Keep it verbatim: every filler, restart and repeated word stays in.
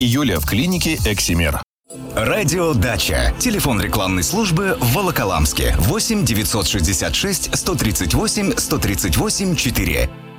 Юля в клинике «Эксимер». Радио «Дача». Телефон рекламной службы в Волоколамске. восемь девятьсот шестьдесят шесть сто тридцать восемь сто тридцать восемь четыре.